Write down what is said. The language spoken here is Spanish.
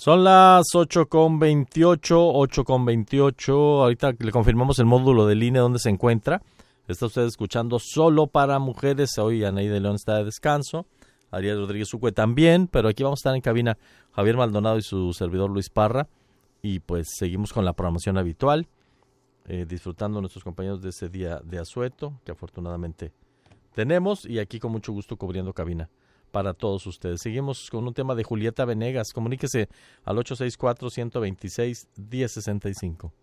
Son las 8:28. Ahorita le confirmamos el módulo de línea donde se encuentra. Está usted escuchando Solo para Mujeres. Hoy Anaí de León está de descanso. Ariel Rodríguez Ucue también. Pero aquí vamos a estar en cabina Javier Maldonado y su servidor Luis Parra. Y pues seguimos con la programación habitual. Disfrutando nuestros compañeros de ese día de asueto que afortunadamente tenemos. Y aquí con mucho gusto cubriendo cabina para todos ustedes. Seguimos con un tema de Julieta Venegas. Comuníquese al 864-126-1065.